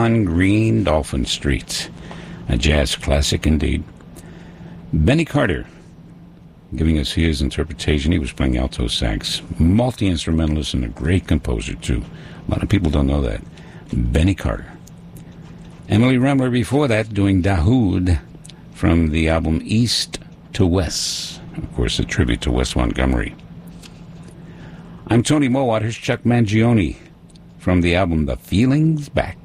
On Green Dolphin Street. A jazz classic indeed. Benny Carter, giving us his interpretation. He was playing alto sax. Multi-instrumentalist and a great composer, too. A lot of people don't know that. Benny Carter. Emily Remler before that doing Dahoud from the album East to West. Of course, a tribute to Wes Montgomery. I'm Tony Mowat. Here's Chuck Mangione from the album The Feeling's Back.